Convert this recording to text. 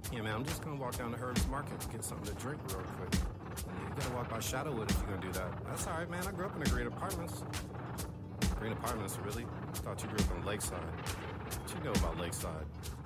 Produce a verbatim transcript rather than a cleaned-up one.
Yeah, man, I'm just gonna walk down to Herb's Market and get something to drink real quick. You gotta walk by Shadowwood if you're gonna do that. That's alright, man. I grew up in the Green Apartments. Green Apartments, really? I thought you grew up in Lakeside. What you know about Lakeside?